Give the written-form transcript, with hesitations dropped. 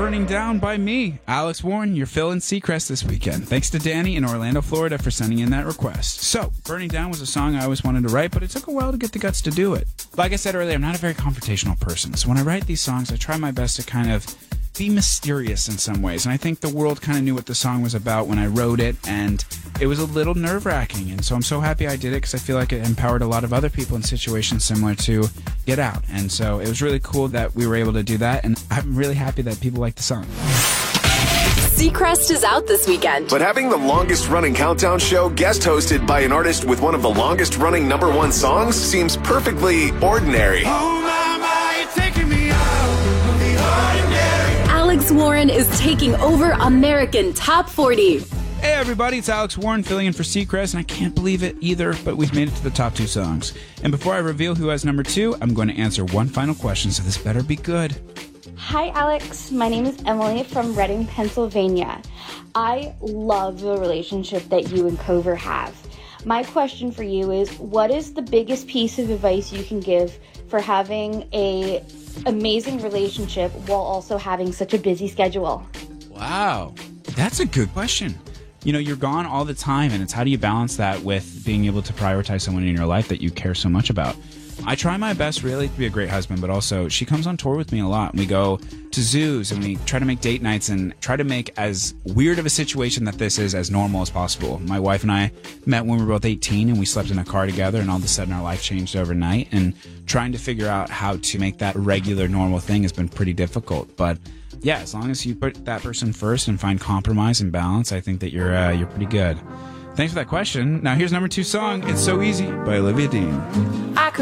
Burning Down by me, Alex Warren. You're filling Seacrest this weekend. Thanks to Danny in Orlando, Florida for sending in that request. So, Burning Down was a song I always wanted to write, but it took a while to get the guts to do it. Like I said earlier, I'm not a very confrontational person, so when I write these songs, I try my best to kind of be mysterious in some ways, and I think the world kind of knew what the song was about when I wrote it, and it was a little nerve-wracking, and so I'm so happy I did it because I feel like it empowered a lot of other people in situations similar to Get Out, and so it was really cool that we were able to do that, and I'm really happy that people like the song. Seacrest is out this weekend. But having the longest-running countdown show guest-hosted by an artist with one of the longest-running #1 songs seems perfectly ordinary. Oh my, you're taking me out of the ordinary. Alex Warren is taking over American Top 40. Hey everybody, it's Alex Warren filling in for Seacrest, and I can't believe it either, but we've made it to the top 2 songs. And before I reveal who has number 2, I'm going to answer one final question, so this better be good. Hi, Alex. My name is Emily from Reading, Pennsylvania. I love the relationship that you and Cover have. My question for you is, what is the biggest piece of advice you can give for having an amazing relationship while also having such a busy schedule? Wow, that's a good question. You know, you're gone all the time, and it's how do you balance that with being able to prioritize someone in your life that you care so much about? I try my best really to be a great husband, but also she comes on tour with me a lot. We go to zoos and we try to make date nights and try to make as weird of a situation that this is as normal as possible. My wife and I met when we were both 18 and we slept in a car together, and all of a sudden our life changed overnight, and trying to figure out how to make that a regular normal thing has been pretty difficult. But yeah, as long as you put that person first and find compromise and balance, I think that you're pretty good. Thanks for that question. Now here's number 2 song, It's So Easy by Olivia Dean.